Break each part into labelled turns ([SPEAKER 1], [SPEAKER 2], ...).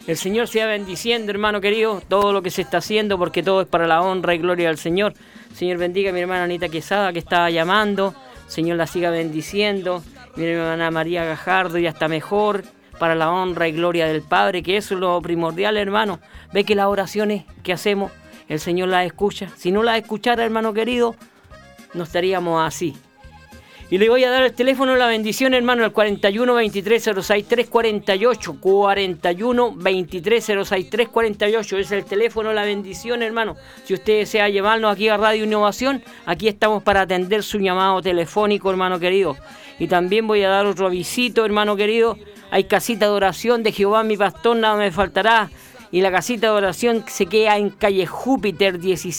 [SPEAKER 1] El Señor sea bendiciendo, hermano querido, todo lo que se está haciendo, porque todo es para la honra y gloria del Señor. Señor bendiga a mi hermana Anita Quesada, que estaba llamando. Señor la siga bendiciendo. Mi hermana María Gajardo ya está mejor, para la honra y gloria del Padre, que eso es lo primordial, hermano. Ve que las oraciones que hacemos, el Señor las escucha. Si no las escuchara, hermano querido, no estaríamos así. Y le voy a dar el teléfono de la bendición, hermano, al 41 23 06 348. 41 23 06 348 es el teléfono de la bendición, hermano. Si usted desea llevarnos aquí a Radio Innovación, aquí estamos para atender su llamado telefónico, hermano querido. Y también voy a dar otro avisito, hermano querido. Hay casita de oración de Jehová mi pastor, nada me faltará. Y la casita de oración se queda en calle Júpiter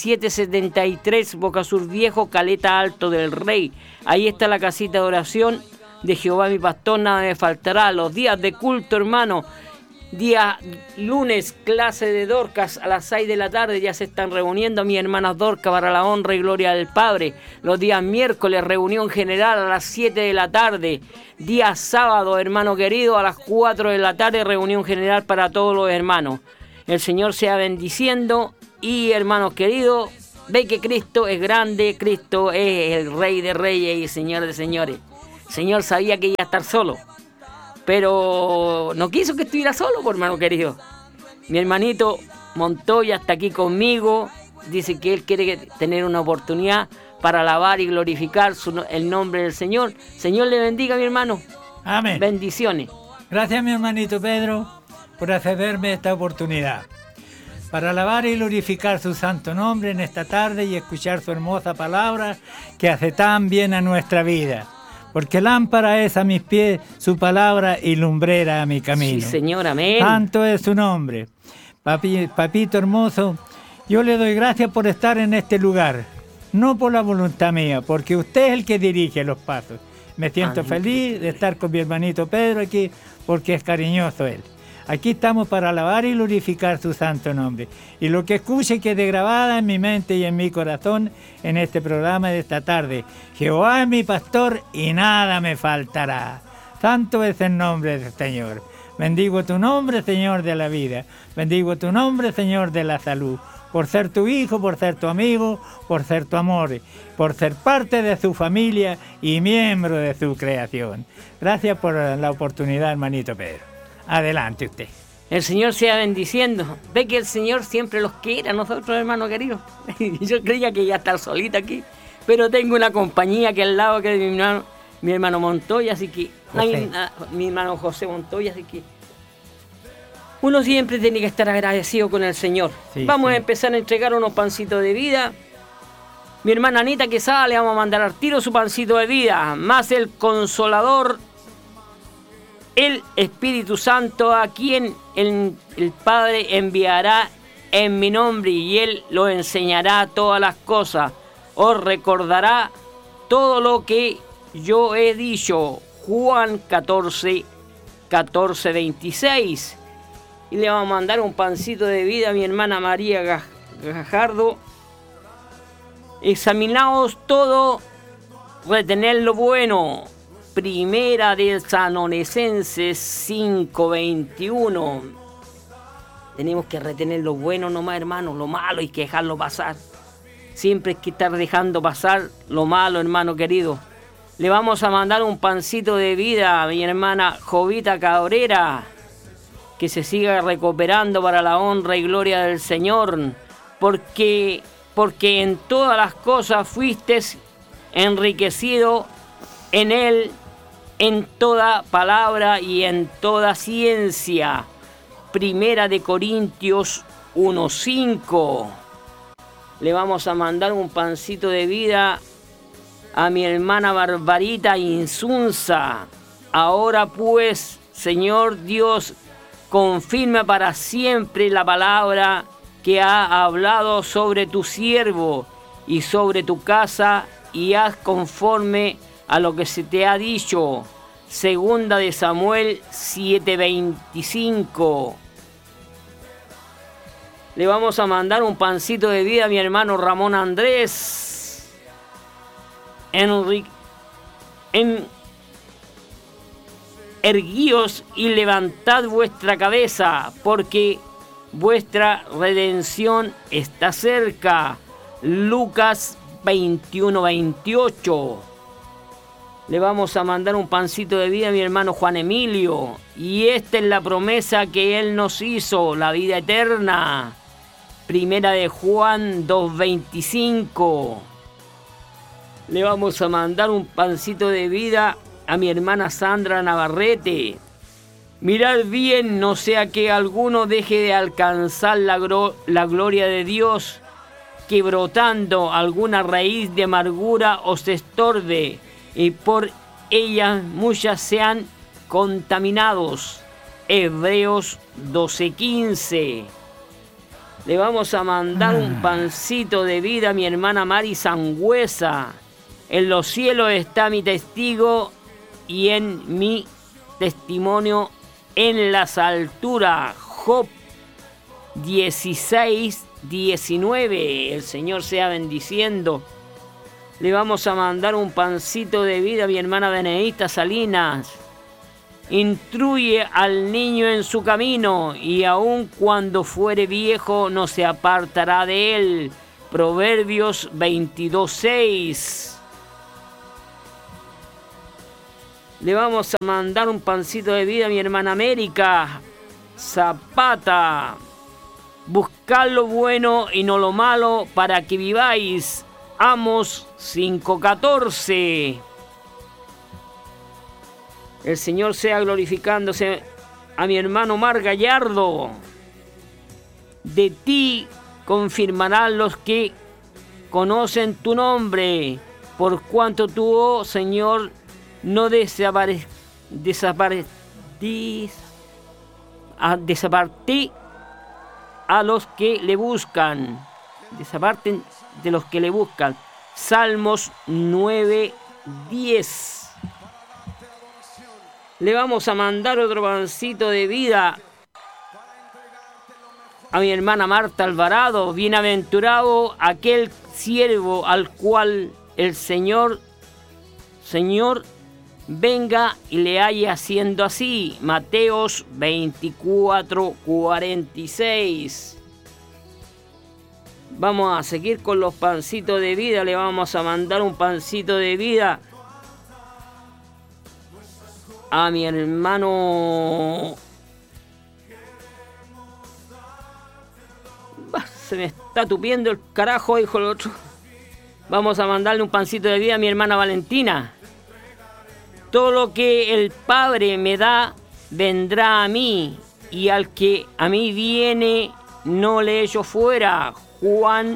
[SPEAKER 1] 1773, Boca Sur Viejo, Caleta Alto del Rey. Ahí está la casita de oración de Jehová mi pastor, nada me faltará. Los días de culto, hermano. Día lunes, clase de Dorcas a las 6 de la tarde. Ya se están reuniendo mis hermanas Dorcas para la honra y gloria del Padre. Los días miércoles, reunión general a las 7 de la tarde. Día sábado, hermano querido, a las 4 de la tarde, reunión general para todos los hermanos. El Señor sea bendiciendo y, hermanos queridos, ve que Cristo es grande, Cristo es el Rey de Reyes y Señor de Señores. El Señor sabía que iba a estar solo, pero no quiso que estuviera solo, hermano querido. Mi hermanito Montoya está aquí conmigo, dice que él quiere tener una oportunidad para alabar y glorificar el nombre del Señor. Señor le bendiga, mi hermano.
[SPEAKER 2] Amén.
[SPEAKER 1] Bendiciones.
[SPEAKER 2] Gracias, mi hermanito Pedro, por accederme esta oportunidad para alabar y glorificar su santo nombre en esta tarde y escuchar su hermosa palabra que hace tan bien a nuestra vida. Porque lámpara es a mis pies su palabra y lumbrera a mi camino.
[SPEAKER 1] Sí, Señor, amén.
[SPEAKER 2] Santo es su nombre. Papito hermoso, yo le doy gracias por estar en este lugar, no por la voluntad mía, porque usted es el que dirige los pasos. Me siento feliz de estar con mi hermanito Pedro aquí, porque es cariñoso él. Aquí estamos para alabar y glorificar su santo nombre. Y lo que escuche quede grabada en mi mente y en mi corazón en este programa de esta tarde. Jehová es mi pastor y nada me faltará. Santo es el nombre del Señor. Bendigo tu nombre, Señor de la vida. Bendigo tu nombre, Señor de la salud. Por ser tu hijo, por ser tu amigo, por ser tu amor, por ser parte de su familia y miembro de su creación. Gracias por la oportunidad, hermanito Pedro. Adelante usted.
[SPEAKER 1] El Señor sea bendiciendo. Ve que el Señor siempre los quiere a nosotros, hermano querido. Yo creía que iba a estar solita aquí, pero tengo una compañía que al lado, que es mi hermano Montoya, así que mi hermano José Montoya, así que uno siempre tiene que estar agradecido con el Señor. Sí, vamos a empezar a entregar unos pancitos de vida. Mi hermana Anita Quesada le vamos a mandar al tiro su pancito de vida, más el Consolador, el Espíritu Santo, a quien el Padre enviará en mi nombre, y Él lo enseñará todas las cosas. Os recordará todo lo que yo he dicho. Juan 14, 26. Y le vamos a mandar un pancito de vida a mi hermana María Gajardo. Examinaos todo, retened lo bueno. Primera de Tesalonicenses 5:21. Tenemos que retener lo bueno nomás, hermano. Lo malo hay que dejarlo pasar. Siempre hay que estar dejando pasar lo malo, hermano querido. Le vamos a mandar un pancito de vida a mi hermana Jovita Cabrera, que se siga recuperando para la honra y gloria del Señor, porque en todas las cosas fuiste enriquecido en Él, en toda palabra y en toda ciencia. Primera de Corintios 1:5. Le vamos a mandar un pancito de vida a mi hermana Barbarita Insunza. Ahora pues, Señor Dios, confirma para siempre la palabra que ha hablado sobre tu siervo y sobre tu casa, y haz conforme a lo que se te ha dicho. Segunda de Samuel 7:25. Le vamos a mandar un pancito de vida a mi hermano Ramón Andrés. erguíos y levantad vuestra cabeza, porque vuestra redención está cerca. Lucas 21:28. Le vamos a mandar un pancito de vida a mi hermano Juan Emilio. Y esta es la promesa que Él nos hizo, la vida eterna. Primera de Juan 2:25. Le vamos a mandar un pancito de vida a mi hermana Sandra Navarrete. Mirad bien, no sea que alguno deje de alcanzar la gloria de Dios, que brotando alguna raíz de amargura os estorbe, y por ella muchas sean contaminados. Hebreos 12:15. Le vamos a mandar un pancito de vida a mi hermana Mari Sangüesa. En los cielos está mi testigo y en mi testimonio en las alturas. Job 16:19. El Señor sea bendiciendo. Le vamos a mandar un pancito de vida a mi hermana Benedicta Salinas. Instruye al niño en su camino, y aun cuando fuere viejo no se apartará de él. Proverbios 22:6. Le vamos a mandar un pancito de vida a mi hermana América Zapata. Buscad lo bueno y no lo malo para que viváis. Amos 5:14. El Señor sea glorificándose a mi hermano Mar Gallardo. De ti confirmarán los que conocen tu nombre, por cuanto tú, oh Señor, no desapartí a los que le buscan. Desaparten de los que le buscan. Salmos 9:10. Le vamos a mandar otro pancito de vida a mi hermana Marta Alvarado. Bienaventurado aquel siervo al cual el Señor venga y le haya haciendo así. Mateos 24:46. Vamos a seguir con los pancitos de vida. Le vamos a mandar un pancito de vida a mi hermano. Se me está tupiendo el carajo, dijo el otro. Vamos a mandarle un pancito de vida a mi hermana Valentina. Todo lo que el Padre me da vendrá a mí, y al que a mí viene no le echo fuera. Juan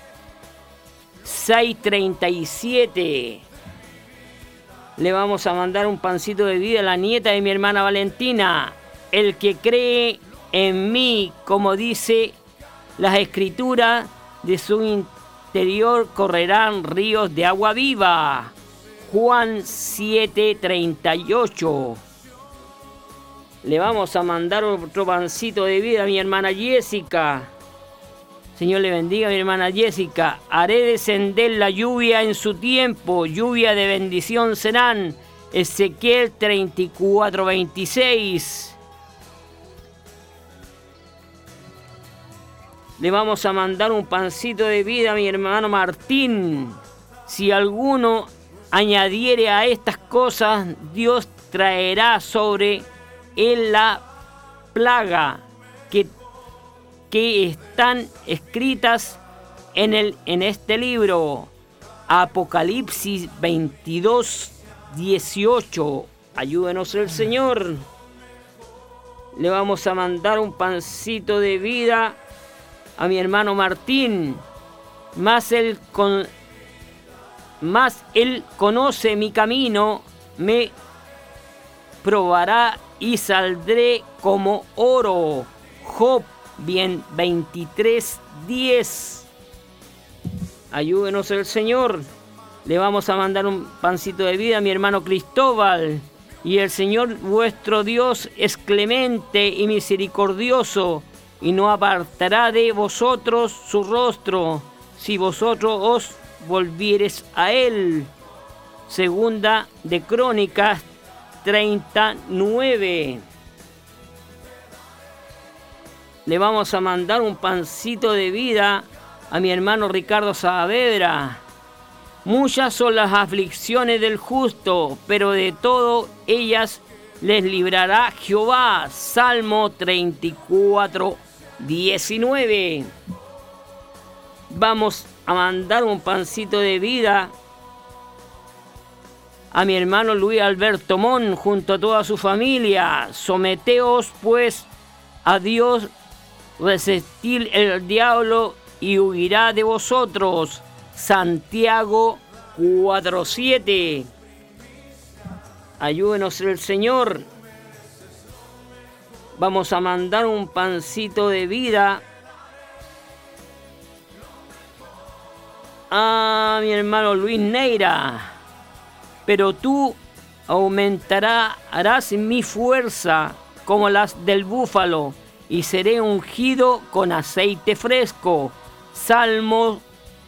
[SPEAKER 1] 6:37. Le vamos a mandar un pancito de vida a la nieta de mi hermana Valentina. El que cree en mí, como dice las Escrituras, de su interior correrán ríos de agua viva. Juan 7:38. Le vamos a mandar otro pancito de vida a mi hermana Jessica. Señor le bendiga a mi hermana Jessica. Haré descender la lluvia en su tiempo, lluvia de bendición serán. Ezequiel 34:26. Le vamos a mandar un pancito de vida a mi hermano Martín. Si alguno añadiere a estas cosas, Dios traerá sobre él la plaga que están escritas en este libro. Apocalipsis 22:18. Ayúdenos el Señor. Le vamos a mandar un pancito de vida a mi hermano Martín. Más él conoce mi camino, me probará y saldré como oro. Job 23:10. Ayúdenos el Señor. Le vamos a mandar un pancito de vida a mi hermano Cristóbal. Y el Señor vuestro Dios es clemente y misericordioso, y no apartará de vosotros su rostro, si vosotros os volviereis a él. Segunda de Crónicas 39. Le vamos a mandar un pancito de vida a mi hermano Ricardo Saavedra. Muchas son las aflicciones del justo, pero de todo ellas les librará Jehová. Salmo 34, 19. Vamos a mandar un pancito de vida a mi hermano Luis Alberto Mon junto a toda su familia. Someteos pues a Dios, resistid el diablo y huirá de vosotros. Santiago 4:7. Ayúdenos el Señor. Vamos a mandar un pancito de vida a mi hermano Luis Neira. Pero tú harás mi fuerza como las del búfalo, y seré ungido con aceite fresco. Salmo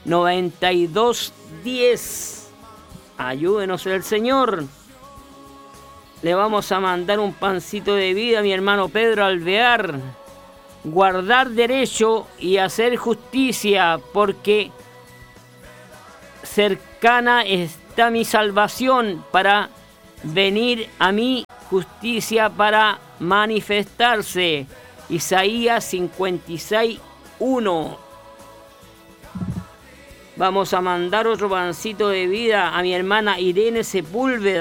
[SPEAKER 1] 92:10. Ayúdenos el Señor. Le vamos a mandar un pancito de vida a mi hermano Pedro Alvear. Guardar derecho y hacer justicia, porque cercana está mi salvación, para venir a mí justicia para manifestarse. Isaías 56:1. Vamos a mandar otro pancito de vida a mi hermana Irene Sepúlveda.